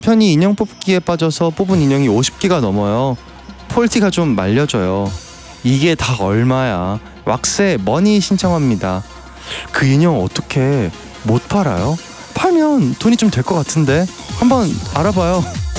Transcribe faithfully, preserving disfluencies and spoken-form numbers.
편히 인형 뽑기에 빠져서 뽑은 인형이 오십 개가 넘어요. 폴티가 좀 말려져요. 이게 다 얼마야? 왁스에 머니 신청합니다. 그 인형 어떻게 못 팔아요? 팔면 돈이 좀 될 것 같은데 한번 알아봐요.